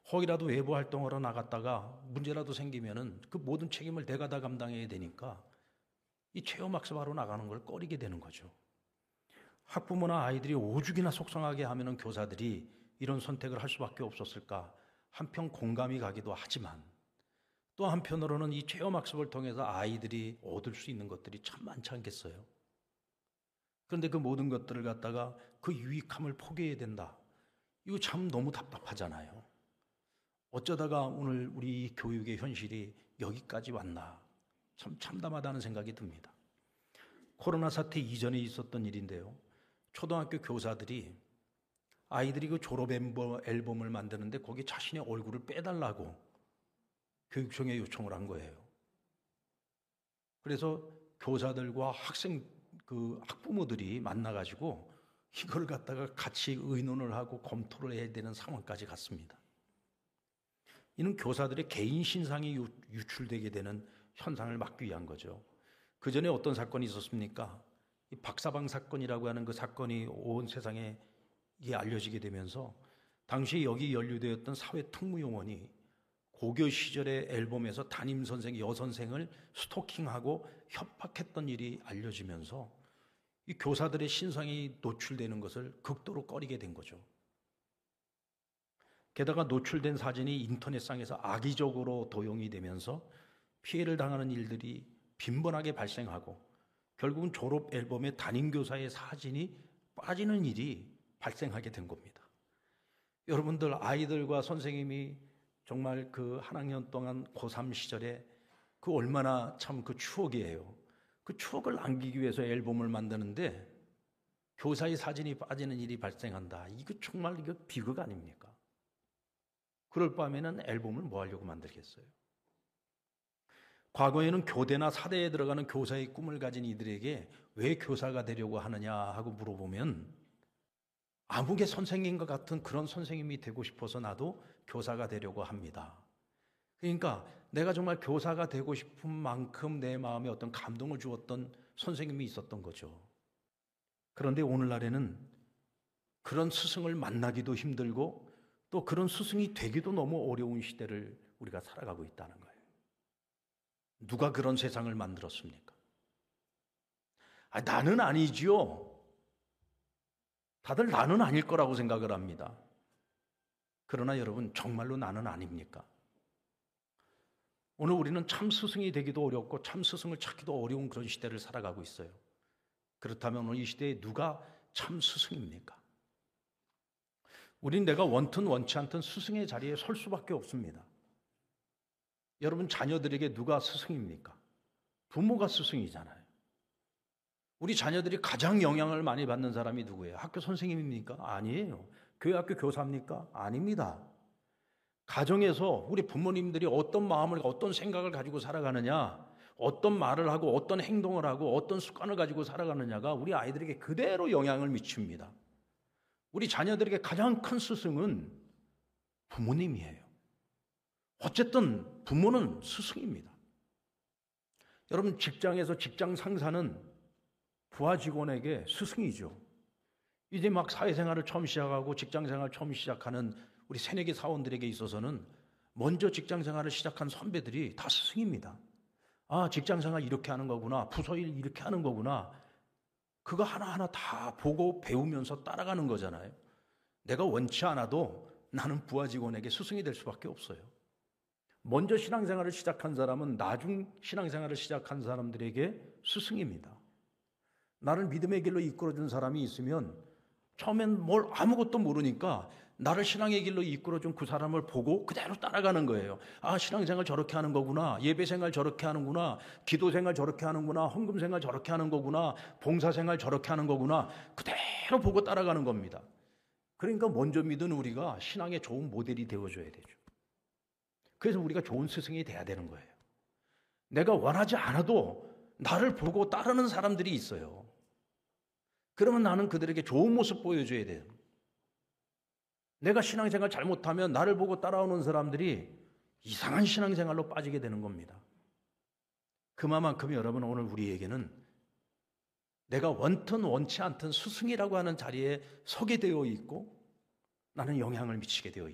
혹이라도 외부 활동하러 나갔다가 문제라도 생기면은 그 모든 책임을 내가 다 감당해야 되니까 이 체험학습하러 나가는 걸 꺼리게 되는 거죠. 학부모나 아이들이 오죽이나 속상하게 하면은 교사들이 이런 선택을 할 수밖에 없었을까? 한편 공감이 가기도 하지만 또 한편으로는 이 체험학습을 통해서 아이들이 얻을 수 있는 것들이 참 많지 않겠어요? 그런데 그 모든 것들을 갖다가 그 유익함을 포기해야 된다. 이거 참 너무 답답하잖아요. 어쩌다가 오늘 우리 교육의 현실이 여기까지 왔나. 참 참담하다는 생각이 듭니다. 코로나 사태 이전에 있었던 일인데요. 초등학교 교사들이 아이들이 그 졸업 앨범을 만드는데 거기 자신의 얼굴을 빼달라고 교육청에 요청을 한 거예요. 그래서 교사들과 학부모들이 만나가지고 이걸 갖다가 같이 의논을 하고 검토를 해야 되는 상황까지 갔습니다. 이는 교사들의 개인 신상이 유출되게 되는 현상을 막기 위한 거죠. 그 전에 어떤 사건이 있었습니까? 이 박사방 사건이라고 하는 그 사건이 온 세상에 이게 알려지게 되면서 당시에 여기 연루되었던 사회특무요원이 고교 시절의 앨범에서 담임 선생, 여선생을 스토킹하고 협박했던 일이 알려지면서 이 교사들의 신상이 노출되는 것을 극도로 꺼리게 된 거죠. 게다가 노출된 사진이 인터넷상에서 악의적으로 도용이 되면서 피해를 당하는 일들이 빈번하게 발생하고 결국은 졸업 앨범에 담임교사의 사진이 빠지는 일이 발생하게 된 겁니다. 여러분들 아이들과 선생님이 정말 그 한 학년 동안 고3 시절에 그 얼마나 참 그 추억이에요. 그 추억을 남기기 위해서 앨범을 만드는데 교사의 사진이 빠지는 일이 발생한다. 이거 정말 이거 비극 아닙니까? 그럴 바에는 앨범을 뭐 하려고 만들겠어요? 과거에는 교대나 사대에 들어가는 교사의 꿈을 가진 이들에게 왜 교사가 되려고 하느냐 하고 물어보면 아무개 선생님과 같은 그런 선생님이 되고 싶어서 나도 교사가 되려고 합니다. 그러니까 내가 정말 교사가 되고 싶은 만큼 내 마음에 어떤 감동을 주었던 선생님이 있었던 거죠. 그런데 오늘날에는 그런 스승을 만나기도 힘들고 또 그런 스승이 되기도 너무 어려운 시대를 우리가 살아가고 있다는 거예요. 누가 그런 세상을 만들었습니까? 나는 아니지요. 다들 나는 아닐 거라고 생각을 합니다. 그러나 여러분 정말로 나는 아닙니까? 오늘 우리는 참 스승이 되기도 어렵고 참 스승을 찾기도 어려운 그런 시대를 살아가고 있어요. 그렇다면 오늘 이 시대에 누가 참 스승입니까? 우린 내가 원튼 원치 않든 스승의 자리에 설 수밖에 없습니다. 여러분 자녀들에게 누가 스승입니까? 부모가 스승이잖아요. 우리 자녀들이 가장 영향을 많이 받는 사람이 누구예요? 학교 선생님입니까? 아니에요. 교회 학교 교사입니까? 아닙니다. 가정에서 우리 부모님들이 어떤 마음을, 어떤 생각을 가지고 살아가느냐, 어떤 말을 하고 어떤 행동을 하고 어떤 습관을 가지고 살아가느냐가 우리 아이들에게 그대로 영향을 미칩니다. 우리 자녀들에게 가장 큰 스승은 부모님이에요. 어쨌든 부모는 스승입니다. 여러분 직장에서 직장 상사는 부하 직원에게 스승이죠. 이제 막 사회생활을 처음 시작하고 직장생활을 처음 시작하는 우리 새내기 사원들에게 있어서는 먼저 직장생활을 시작한 선배들이 다 스승입니다. 아, 직장생활 이렇게 하는 거구나. 부서일 이렇게 하는 거구나. 그거 하나하나 다 보고 배우면서 따라가는 거잖아요. 내가 원치 않아도 나는 부하 직원에게 스승이 될 수밖에 없어요. 먼저 신앙생활을 시작한 사람은 나중 신앙생활을 시작한 사람들에게 스승입니다. 나를 믿음의 길로 이끌어준 사람이 있으면 처음엔 뭘 아무것도 모르니까 나를 신앙의 길로 이끌어준 그 사람을 보고 그대로 따라가는 거예요. 아, 신앙생활 저렇게 하는 거구나. 예배생활 저렇게 하는구나. 기도생활 저렇게 하는구나. 헌금생활 저렇게 하는 거구나. 봉사생활 저렇게 하는 거구나. 그대로 보고 따라가는 겁니다. 그러니까 먼저 믿은 우리가 신앙의 좋은 모델이 되어줘야 되죠. 그래서 우리가 좋은 스승이 돼야 되는 거예요. 내가 원하지 않아도 나를 보고 따르는 사람들이 있어요. 그러면 나는 그들에게 좋은 모습 보여줘야 돼요. 내가 신앙생활 잘못하면 나를 보고 따라오는 사람들이 이상한 신앙생활로 빠지게 되는 겁니다. 그만큼 여러분 오늘 우리에게는 내가 원튼 원치 않든 스승이라고 하는 자리에 서게 되어 있고 나는 영향을 미치게 되어 있습니다.